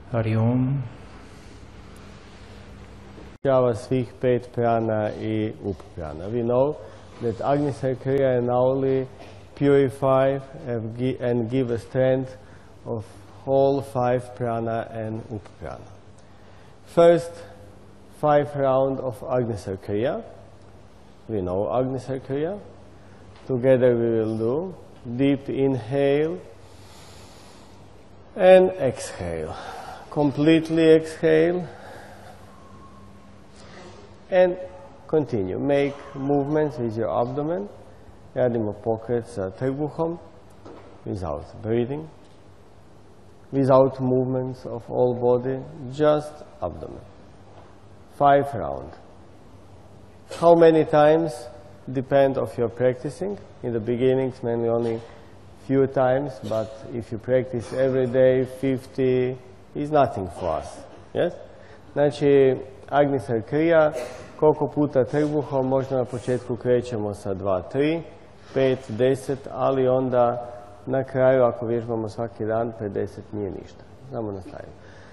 Hari Om. Svih 5 prana i uprana. We know that Agnisar Kriya can only purify and give a strength of whole 5 prana and uprana. First 5 rounds of Agnisar Kriya. We know Agnisar Kriya. Together we will do deep inhale and exhale. Completely exhale and continue. Make movements with your abdomen. Radimo pokret sa trbuhom without breathing, without movements of all body, just abdomen. 5 rounds. How many times depend of your practicing. In the beginning it's mainly only few times, but if you practice every day 50 is nothing for us. Yes? Znači, Agnisar Kriya, koliko puta trbuhom, možda na početku krećemo sa 2, 3, 5, 10, ali onda na kraju ako vježbamo svaki dan 50 nije ništa. Samo nastavimo.